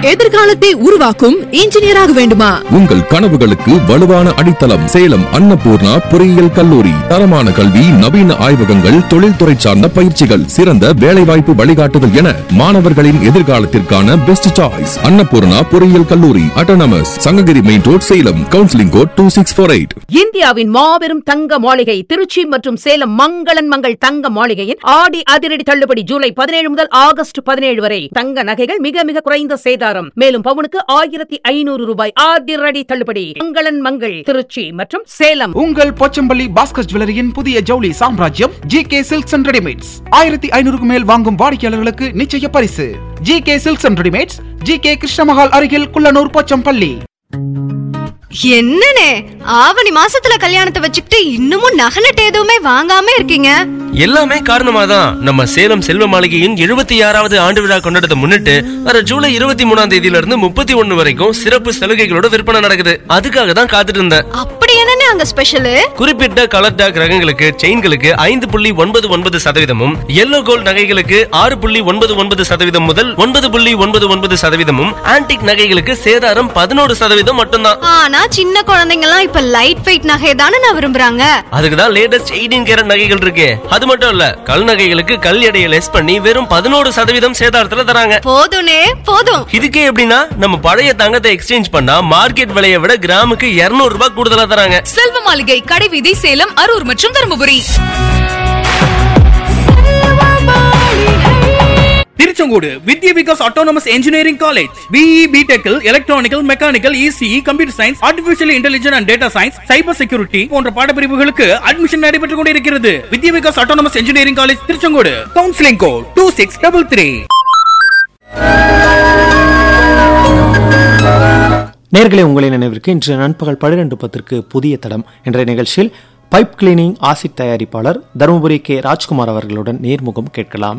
எதிர்காலத்தை உருவாக்கும் இன்ஜினியராக வேண்டுமா? உங்கள் கனவுகளுக்கு வலுவான அடித்தளம் சேலம் அன்னபூர்ணா பொறியியல் கல்லூரி. தரமான கல்வி, நவீன ஆய்வகங்கள், தொழில்துறை சார்ந்த பயிற்சிகள், சிறந்த வேலைவாய்ப்பு வழிகாட்டுதல் என மாணவர்களின் எதிர்காலத்திற்கான பெஸ்ட் சாய்ஸ் அன்னபூர்ணா பொறியியல் கல்லூரி. Autonomous, Sankagiri main road, Salem. Counselling code 2648. இந்தியாவின் மாபெரும் தங்க மாளிகை திருச்சி மற்றும் சேலம் மங்களன் மங்கள் தங்க மாளிகையின் ஆடி அதிரடி தள்ளுபடி ஜூலை 17 முதல் ஆகஸ்ட் 17 வரை. தங்க நகைகள் மிக மிக குறைந்த சேதாரம். மேலும் பவுனுக்கு 1500 ரூபாய் அதிரடி தள்ளுபடி. மங்களன் மங்கள் திருச்சி மற்றும் சேலம். உங்கள் போச்சம்பள்ளி பாஸ்கர் ஜுவல்லரியின் புதிய ஜவுளி சாம்ராஜ்யம் ஜிகே சில்க்ஸ் அண்ட் ரெடிமேட்ஸ். 1500 மேல் வாங்கும் வாடிக்கையாளர்களுக்கு நிச்சய பரிசு. GK silks and readymades, GK Krishna Mahal அருகில் குள்ளனூர், போச்சம்பள்ளி. என்னனே ஆவணி மாசத்துல கல்யாணத்தை வச்சுக்கிட்டு இன்னமும் நகலட்டு எதுவுமே வாங்காம இருக்கீங்க? எல்லாமே காரணமாதான் நம்ம சேலம் செல்வ மாளிகையின் 76வது ஆண்டு விழா கொண்டாடத்தை முன்னிட்டு வர ஜூலை 23ஆம் தேதியில இருந்து 31 வரைக்கும் சிறப்பு சலுகைகளோட விற்பனை நடக்குது. அதுக்காக தான் காத்துட்டு இருந்தேன். அப்படி என்னனே அங்க ஸ்பெஷல்? குறிப்பிட்ட கலர் டாக் ரகங்களுக்கு செயின்களுக்கு 5.99% எல்லோ கோல்ட் நகைகளுக்கு 6.99% முதல் 9.99%, ஆன்டிக் நகைகளுக்கு சேதாரம் 11% மட்டும்தான். ஆனா சின்ன குழந்தைங்க எல்லாம் இப்ப லைட் வெயிட் நகை தானே நான் விரும்புறாங்க. அதுக்குதான் லேட்டஸ்ட் 18 கேரட் நகைகள் இருக்கு. அது மட்டும் இல்ல, கல் நகைகளுக்கு கல் எடையை லெஸ் பண்ணி வெறும் 11% சேதாரத்துல தராங்க. போதும்னே போதும். இதுக்கே எப்படின்னா நம்ம பழைய தங்கத்தை எக்ஸ்சேஞ்ச் பண்ணா மார்க்கெட் விலையை விட கிராமுக்கு 200 ரூபாய் கூடுதலா தராங்க. செல்வ மாளிகை, கடைவீதி, சேலம், அரூர் மற்றும் தருமபுரி. திருச்செங்கோடு வித்யா Vikas autonomous engineering college. BE, பிடெக்கில் electronical, mechanical, ECE, computer science, artificial intelligence and data science, cyber security போன்ற பாடப்பிரிவுகளுக்கு அட்மிஷன் நடைபெற்றுக் கொண்டிருக்கிறது. வித்யா Vikas autonomous engineering college Tiruchengode. Counselling code 2633. நேயர்களே, உங்களின் நினைவிற்கு இன்று நண்பகல் 12:10 புதிய தடம் என்ற நிகழ்ச்சியில் பைப் கிளீனிங் ஆசிட் தயாரிப்பாளர் தருமபுரி கே ராஜ்குமார் அவர்களுடன் நேர்முகம் கேட்கலாம்.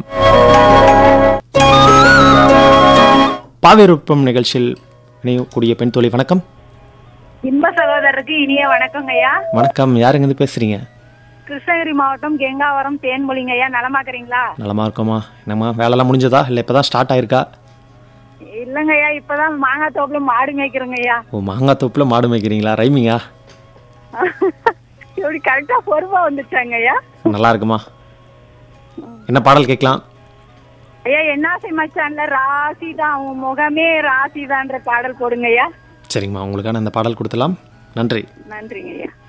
பாவேருப்பம் நிகழ்ச்சியில் இணையக்கூடிய பெண் தோழி, வணக்கம். இன்ப சகோதரருக்கு இனிய வணக்கம் ஐயா. வணக்கம். யாருங்க இருந்து பேசுறீங்க? கிருஷ்ணகிரி மாவட்டம் கெங்காவரம் தேன்மொழிங்க ஐயா. நலமாக்குறீங்களா? நலமா இருக்கோமா. என்னம்மா, வேலைலாம் முடிஞ்சதா இல்ல இப்பதான் ஸ்டார்ட் ஆயிருக்கா? இல்லங்க ஐயா, இப்பதான் மாங்காய் தோப்புல மாடு மேய்க்கிறோங்க ஐயா. ஓ, மாங்காய் தோப்புல மாடு மேய்க்கிறீங்களா? ரைமிங்கா? இப்படி கரெக்டா பொறுப்பா வந்துச்சாங்க ஐயா. நல்லா இருக்குமா. என்ன பாடல் கேட்கலாம்? ஐயா, என்னாசை மச்சான்ல ராசிதான் உன் முகமே ராசிதான்ற பாடல் போடுங்க ஐயா. சரிங்கம்மா, உங்களுக்கான அந்த பாடல் கொடுத்தலாம். நன்றி. நன்றிங்க ஐயா.